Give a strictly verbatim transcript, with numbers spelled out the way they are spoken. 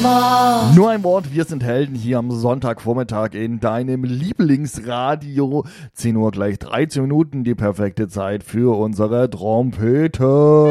Wort. Nur ein Wort, wir sind Helden hier am Sonntagvormittag in deinem Lieblingsradio. zehn Uhr gleich dreizehn Minuten, die perfekte Zeit für unsere Trompete.